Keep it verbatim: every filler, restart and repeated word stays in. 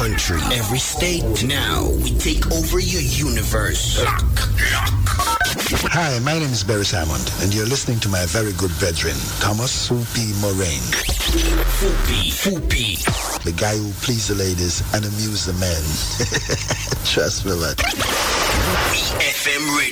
country, every state. Now we take over your universe. Lock, lock. Hi, my name is Barry Salmond, and you're listening to my very good brethren, Thomas Fupi Moraine. Fupi, Fupi. The guy who pleased the ladies and amused the men. Trust me, man. F M Radio.